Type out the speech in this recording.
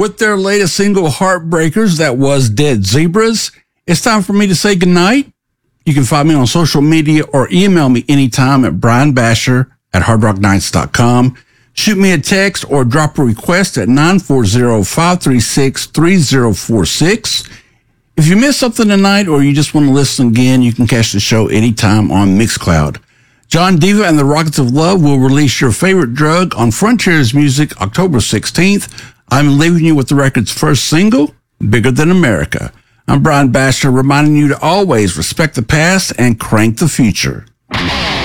With their latest single, Heartbreakers, that was Dead Zebras. It's time for me to say goodnight. You can find me on social media or email me anytime at brianbasher@hardrocknights.com. Shoot me a text or drop a request at 940-536-3046. If you missed something tonight or you just want to listen again, you can catch the show anytime on Mixcloud. John Diva and the Rockets of Love will release Your Favorite Drug on Frontiers Music October 16th. I'm leaving you with the record's first single, Bigger Than America. I'm Brian Basher, reminding you to always respect the past and crank the future.